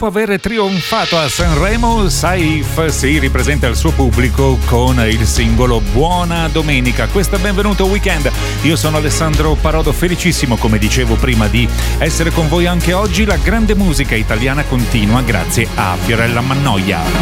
dopo aver trionfato a Sanremo, Saif si ripresenta al suo pubblico con il singolo Buona Domenica. Questo è Benvenuto Weekend. Io sono Alessandro Parodo, felicissimo, come dicevo prima, di essere con voi anche oggi. La grande musica italiana continua grazie a Fiorella Mannoia.